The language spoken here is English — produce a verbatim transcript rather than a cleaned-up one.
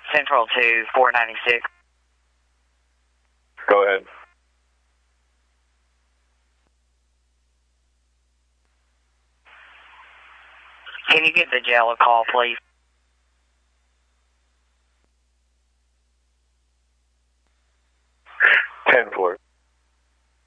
Central to four ninety-six. Go ahead. Can you get the jail a call, please? ten four.